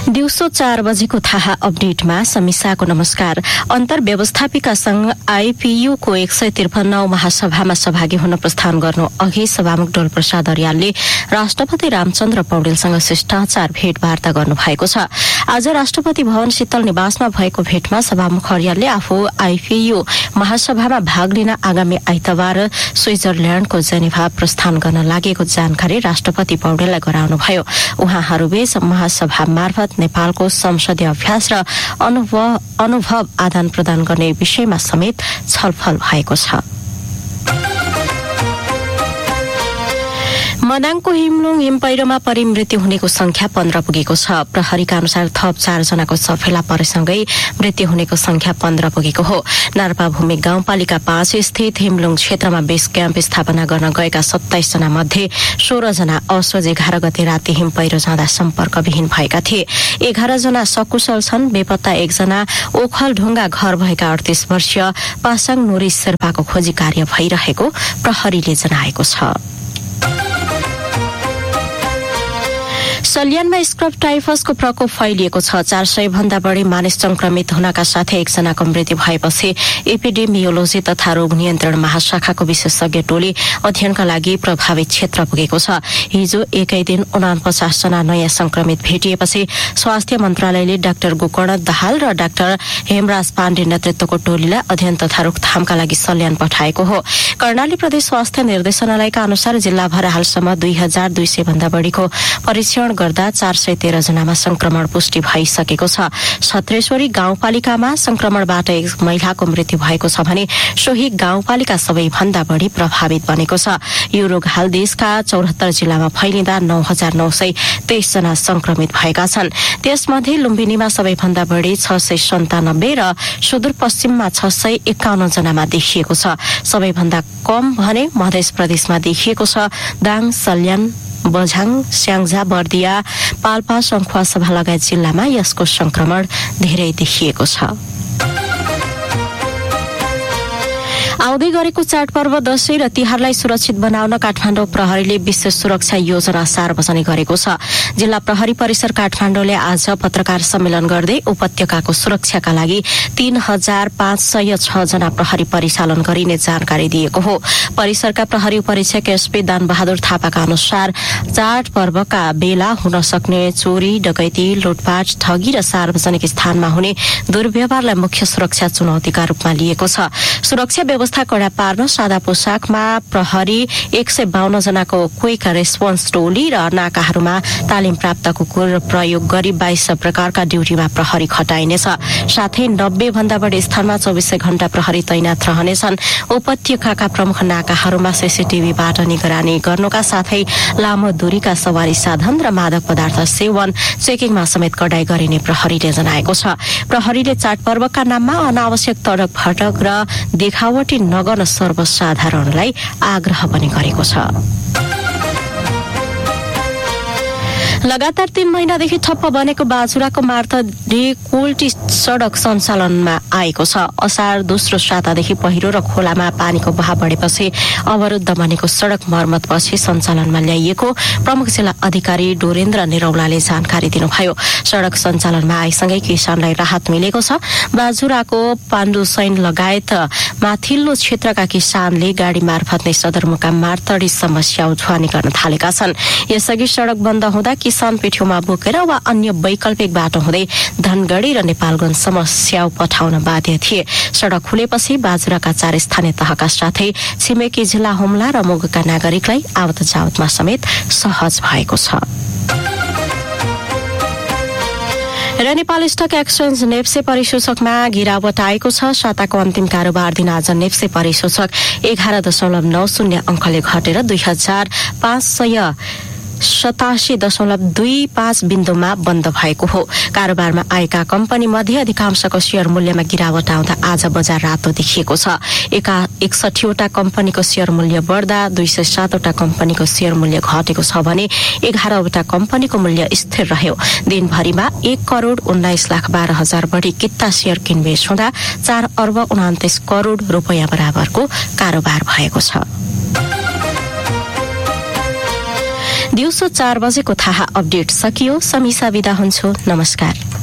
दिउँसो 4 बजेको थाहा अपडेटमा समीक्षाको नमस्कार। अन्तर्व्यवस्थापिका संघ आईपीयू को 153 महासभामा सहभागी हुन प्रस्थान गर्नु अघि सभामुख डोलप्रसाद अर्यालले राष्ट्रपति रामचन्द्र पौडेलसँग शिष्टाचार भेटवार्ता गर्नुभएको छ। आज राष्ट्रपति भवन शीतल निवासमा भएको भेटमा सभामुख अर्यालले आफू आईपीयू महासभामा भाग लिन आगामी आइतबार स्विजरल्याण्डको जेनेभा प्रस्थान गर्न लागेको जानकारी राष्ट्रपति पौडेललाई गराउनुभयो। उहाँहरूबीच महासभा मार्फत नेपालको संसदीय अभ्यास र अनुभव आदान प्रदान गर्ने विषयमा समेत छलफल भएको छ। मनाङको हिमलुङ हिमपैह्रोमा परि मृत्यु हुनेको संख्या 15 पुगेको छ। प्रहरीका अनुसार थप 4 जनाको चपेला परेसँगै मृत्यु हुनेको संख्या 15 पुगेको हो। नार्पाभूमि गाउँपालिका 5 स्थित हिमलुङ क्षेत्रमा बेस क्याम्प स्थापना गर्न गएका 27 जना मध्ये 16 जना असोज 11 गते राति हिमपैह्रो जाँदा सम्पर्कविहीन भएका थिए। 11 जना सकुशल छन्। बेपत्ता 1 जना ओखलढुङ्गा घर भएका 38 वर्षीय पासाङ नोरी शेर्पाको खोजी कार्य भइरहेको प्रहरीले जनाएको छ। सल्यानमा स्क्रब टाइफसको प्रकोप फैलिएको छ। 400 भन्दा बढी मानिस संक्रमित हुनका साथै 1 जनाको मृत्यु भएपछि एपिडेमियोलोजी तथा रोग नियन्त्रण महाशाखाको विशेषज्ञ टोली अध्ययनका लागि प्रभावित क्षेत्र पुगेको छ। हिजो एकै दिन 49 जना नयाँ संक्रमित भेटिएपछि स्वास्थ्य मन्त्रालयले डाक्टर गोकर्ण दाहाल र डाक्टर हेमराज पाण्डे नेतृत्वको टोलीलाई अध्ययन तथा रोकथामका लागि सल्यान पठाएको हो। कर्णाली प्रदेश स्वास्थ्य निर्देशनालयका अनुसार जिल्लाभर हालसम्म 2200 भन्दा बढीको परीक्षण गर्दा 413 जनामा संक्रमण पुष्टि भइसकेको छ। छत्रेश्वरी गाउँपालिकामा संक्रमणबाट 1 महिलाको मृत्यु भएको छ भने सोही गाउँपालिका सबैभन्दा बढी प्रभावित बनेको छ। यो रोग हाल देशका 74 जिल्लामा फैलिँदा 9923 जना संक्रमित भएका छन्। त्यसमध्ये लुम्बिनीमा सबैभन्दा बढी 697 र सुदूरपश्चिममा 651 जनामा देखिएको छ। सबैभन्दा कम भने मध्य प्रदेशमा देखिएको छ। दाङ, सल्यान, बझाङ, स्याङ्जा, बर्दिया, पाल्पा, सङ्खुवा सभा लगायत जिल्लामा यसको संक्रमण धेरै देखिएको छ। आउँदै गरेको चाडपर्व दशैं र तिहारलाई सुरक्षित बनाउन काठमाडौँ प्रहरीले विशेष सुरक्षा योजना सार्वजनिक गरेको छ। जिल्ला प्रहरी परिसर काठमाडौँले आज पत्रकार सम्मेलन गर्दै उपत्यकाको सुरक्षाका लागि 3506 जना प्रहरी परिचालन गरिने जानकारी दिएको हो। परिसरका प्रहरी उपरीक्षक एसपी दानबहादुर थापाका अनुसार चाडपर्वका बेला हुन सक्ने चोरी, डकैती, लुटपाट, ठगी र सार्वजनिक स्थानमा हुने दुर्व्यवहारलाई मुख्य सुरक्षा चुनौतीका रूपमा लिएको छ। सुरक्षा व्यवस्था कडा पार्न सादा पोसाकमा प्रहरी 152 जनाको क्विक रेस्पोन्स टोली र नाकाहरूमा तालिम प्राप्त कुकुर प्रयोग गरी 22 प्रकारका ड्युटीमा प्रहरी खटाइनेछ। साथै 90 भन्दा बढी स्थानमा 24 घण्टा प्रहरी तैनात रहनेछन्। उपत्यकाका प्रमुख नाकाहरूमा सीसीटीभीबाट निगरानी गर्नुका साथै लामो दूरीका सवारी साधन र मादक पदार्थ सेवन चेकिङमा समेत कडाई गरिने प्रहरीले जनाएको छ। प्रहरीले चाडपर्वका नाममा अनावश्यक तडक भटक र देखावटी नगर्न सर्वसाधारणलाई आग्रह पनि गरेको छ। लगातार 3 महिनादेखि ठप्प बनेको बाजुराको मार्तडी कोल्टी सड़क सञ्चालनमा आएको छ। असार दोस्रो सातादेखि पहिरो र खोलामा पानीको बहाव बढेपछि अवरुद्ध बनेको सड़क मर्मतपछि सञ्चालनमा ल्याइएको प्रमुख जिल्ला अधिकारी डोरेन्द्र निरौलाले जानकारी दिनुभयो। सड़क सञ्चालनमा आएसँगै किसानलाई राहत मिलेको छ। बाजुराको पाण्डुसैन लगायत माथिल्लो क्षेत्रका किसानले गाडी मार्फत नै सदरमुकाम मार्तडीसम्म स्याउ ढुवानी गर्न थालेका छन्। यसअघि सड़क बन्द हुँदा किसान पिठ्योमा बोकेर वा अन्य वैकल्पिक बाटो हुँदै धनगढ़ी र नेपालगञ्जसम्म स्याउ पठाउन बाध्य थिए। सड़क खुलेपछि बाजुराका 4 स्थानीय तहका साथै छिमेकी जिल्ला हुम्ला र मुगुका नागरिकलाई आवत जावतमा समेत सहज भएको छ। र नेपाल स्टक एक्सचेन्ज नेप्से परिसूचकमा गिरावट आएको छ। साताको अन्तिम कारोबार दिन आज नेप्से परिसूचक 11.90 अंकले घटेर 2587.25 बिन्दुमा बन्द भएको हो। कारोबारमा आएका कम्पनी मध्ये अधिकांशको शेयर मूल्यमा गिरावट आउँदा आज बजार रातो देखिएको छ। 61 वटा कम्पनीको शेयर मूल्य बढ्दा 207 वटा कम्पनीको शेयर मूल्य घटेको छ भने 11 वटा कम्पनीको मूल्य स्थिर रह्यो। दिनभरिमा 1,19,12,000 बढी किता शेयर किनबेच हुँदा 4 अर्ब 29 करोड़ रुपैयाँ बराबरको कारोबार भएको छ। दिउँसो 4 बजेको थाहा अपडेट सकियो। समीसा बिदा हुन्छु। नमस्कार।